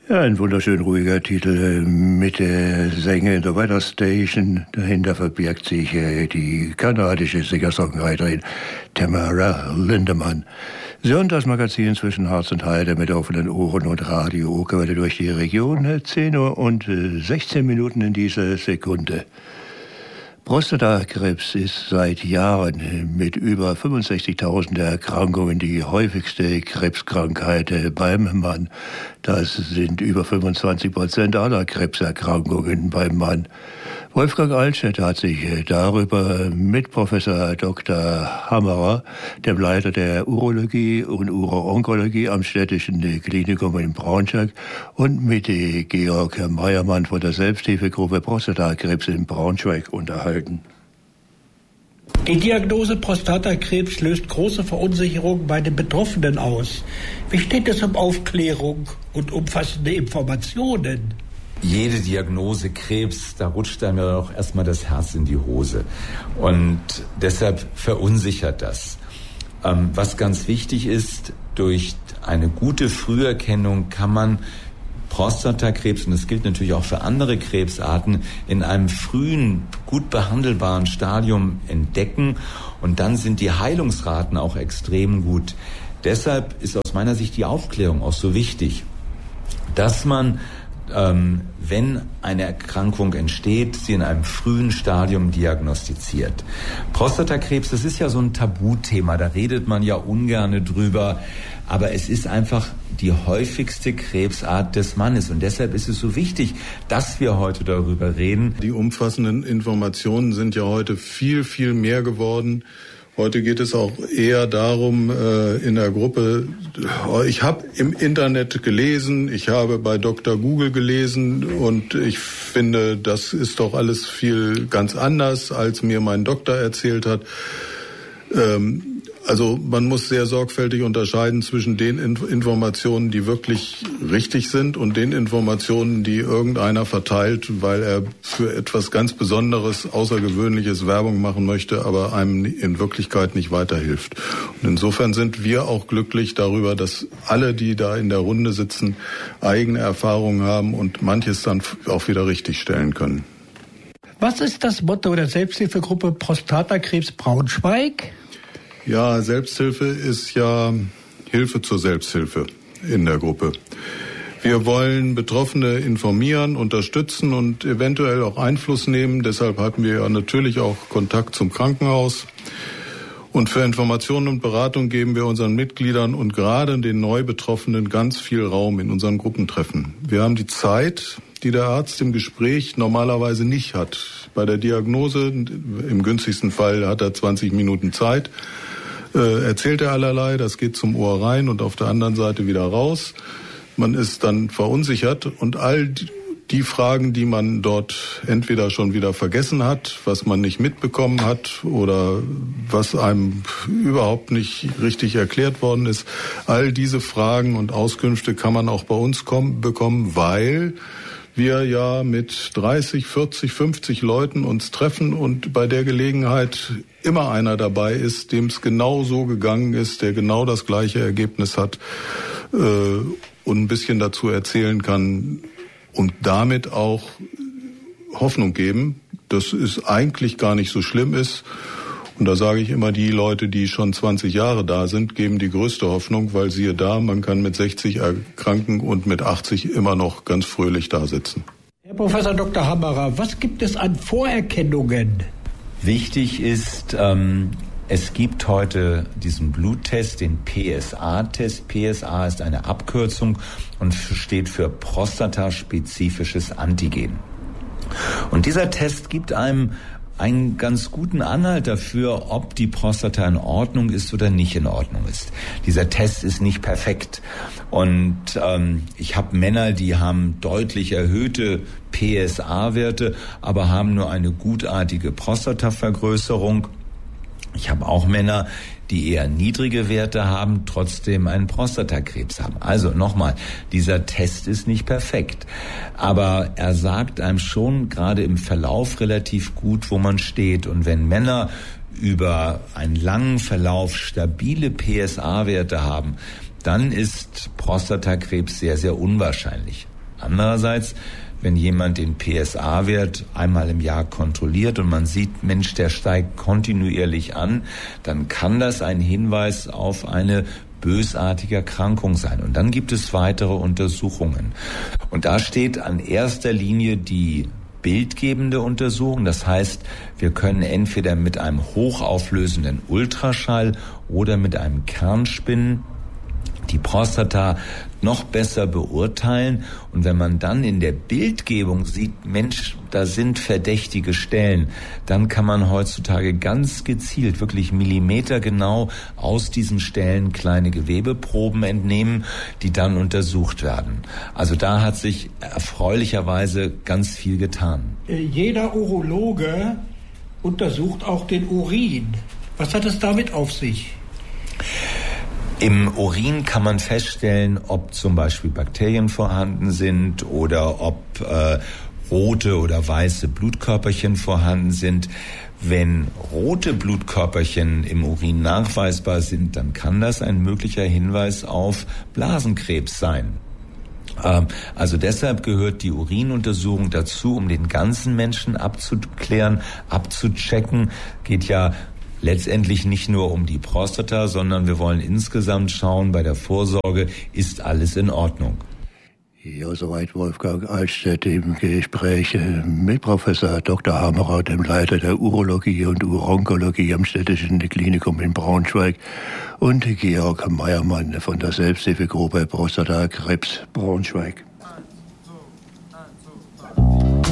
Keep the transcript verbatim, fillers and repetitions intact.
Ja, ein wunderschön ruhiger Titel mit der Sängerin The Weather Station. Dahinter verbirgt sich die kanadische Singer-Songwriterin Tamara Lindemann. Sie hören das Magazin zwischen Harz und Heide mit offenen Ohren und Radio Okerwelle durch die Region. zehn Uhr und sechzehn Minuten in dieser Sekunde. Prostatakrebs ist seit Jahren mit über fünfundsechzigtausend Erkrankungen die häufigste Krebskrankheit beim Mann. Das sind über fünfundzwanzig Prozent aller Krebserkrankungen beim Mann. Wolfgang Altstädt hat sich darüber mit Professor Doktor Hammerer, dem Leiter der Urologie und Uro-Onkologie am Städtischen Klinikum in Braunschweig, und mit Georg Meiermann von der Selbsthilfegruppe Prostatakrebs in Braunschweig unterhalten. Die Diagnose Prostatakrebs löst große Verunsicherung bei den Betroffenen aus. Wie steht es um Aufklärung und umfassende Informationen? Jede Diagnose Krebs, da rutscht einem ja auch erstmal das Herz in die Hose. Und deshalb verunsichert das. Ähm, was ganz wichtig ist, durch eine gute Früherkennung kann man Prostatakrebs, und das gilt natürlich auch für andere Krebsarten, in einem frühen, gut behandelbaren Stadium entdecken. Und dann sind die Heilungsraten auch extrem gut. Deshalb ist aus meiner Sicht die Aufklärung auch so wichtig, dass man, Ähm, wenn eine Erkrankung entsteht, sie in einem frühen Stadium diagnostiziert. Prostatakrebs, das ist ja so ein Tabuthema, da redet man ja ungern drüber, aber es ist einfach die häufigste Krebsart des Mannes und deshalb ist es so wichtig, dass wir heute darüber reden. Die umfassenden Informationen sind ja heute viel, viel mehr geworden. Heute geht es auch eher darum, in der Gruppe, ich habe im Internet gelesen, ich habe bei Doktor Google gelesen und ich finde, das ist doch alles viel ganz anders, als mir mein Doktor erzählt hat. Also man muss sehr sorgfältig unterscheiden zwischen den Informationen, die wirklich richtig sind, und den Informationen, die irgendeiner verteilt, weil er für etwas ganz Besonderes, Außergewöhnliches Werbung machen möchte, aber einem in Wirklichkeit nicht weiterhilft. Und insofern sind wir auch glücklich darüber, dass alle, die da in der Runde sitzen, eigene Erfahrungen haben und manches dann auch wieder richtigstellen können. Was ist das Motto der Selbsthilfegruppe Prostatakrebs Braunschweig? Ja, Selbsthilfe ist ja Hilfe zur Selbsthilfe in der Gruppe. Wir wollen Betroffene informieren, unterstützen und eventuell auch Einfluss nehmen. Deshalb hatten wir ja natürlich auch Kontakt zum Krankenhaus. Und für Informationen und Beratung geben wir unseren Mitgliedern und gerade den Neubetroffenen ganz viel Raum in unseren Gruppentreffen. Wir haben die Zeit, die der Arzt im Gespräch normalerweise nicht hat. Bei der Diagnose, im günstigsten Fall, hat er zwanzig Minuten Zeit. Äh, erzählt er allerlei, das geht zum Ohr rein und auf der anderen Seite wieder raus. Man ist dann verunsichert und all die Fragen, die man dort entweder schon wieder vergessen hat, was man nicht mitbekommen hat oder was einem überhaupt nicht richtig erklärt worden ist, all diese Fragen und Auskünfte kann man auch bei uns kommen, bekommen, weil wir ja mit dreißig, vierzig, fünfzig Leuten uns treffen und bei der Gelegenheit immer einer dabei ist, dem es genau so gegangen ist, der genau das gleiche Ergebnis hat äh, und ein bisschen dazu erzählen kann und damit auch Hoffnung geben, dass es eigentlich gar nicht so schlimm ist. Und da sage ich immer, die Leute, die schon zwanzig Jahre da sind, geben die größte Hoffnung, weil siehe da, man kann mit sechzig erkranken und mit achtzig immer noch ganz fröhlich da sitzen. Herr Professor Doktor Hammerer, was gibt es an Vorerkennungen? Wichtig ist, ähm, es gibt heute diesen Bluttest, den P S A-Test. P S A ist eine Abkürzung und steht für prostataspezifisches Antigen. Und dieser Test gibt einem einen ganz guten Anhalt dafür, ob die Prostata in Ordnung ist oder nicht in Ordnung ist. Dieser Test ist nicht perfekt. Und ähm, ich habe Männer, die haben deutlich erhöhte P S A-Werte, aber haben nur eine gutartige Prostatavergrößerung. Ich habe auch Männer, die eher niedrige Werte haben, trotzdem einen Prostatakrebs haben. Also nochmal, dieser Test ist nicht perfekt. Aber er sagt einem schon gerade im Verlauf relativ gut, wo man steht. Und wenn Männer über einen langen Verlauf stabile P S A-Werte haben, dann ist Prostatakrebs sehr, sehr unwahrscheinlich. Andererseits, wenn jemand den P S A-Wert einmal im Jahr kontrolliert und man sieht, Mensch, der steigt kontinuierlich an, dann kann das ein Hinweis auf eine bösartige Erkrankung sein. Und dann gibt es weitere Untersuchungen. Und da steht an erster Linie die bildgebende Untersuchung. Das heißt, wir können entweder mit einem hochauflösenden Ultraschall oder mit einem Kernspinnen die Prostata noch besser beurteilen. Und wenn man dann in der Bildgebung sieht, Mensch, da sind verdächtige Stellen, dann kann man heutzutage ganz gezielt, wirklich millimetergenau aus diesen Stellen kleine Gewebeproben entnehmen, die dann untersucht werden. Also da hat sich erfreulicherweise ganz viel getan. Jeder Urologe untersucht auch den Urin. Was hat es damit auf sich? Im Urin kann man feststellen, ob zum Beispiel Bakterien vorhanden sind oder ob äh, rote oder weiße Blutkörperchen vorhanden sind. Wenn rote Blutkörperchen im Urin nachweisbar sind, dann kann das ein möglicher Hinweis auf Blasenkrebs sein. Also deshalb gehört die Urinuntersuchung dazu, um den ganzen Menschen abzuklären, abzuchecken. Geht ja letztendlich nicht nur um die Prostata, sondern wir wollen insgesamt schauen, bei der Vorsorge ist alles in Ordnung. Ja, soweit Wolfgang Altstedt im Gespräch mit Professor Doktor Hammerer, dem Leiter der Urologie und Uroonkologie am Städtischen Klinikum in Braunschweig, und Georg Meiermann von der Selbsthilfegruppe Prostatakrebs Braunschweig.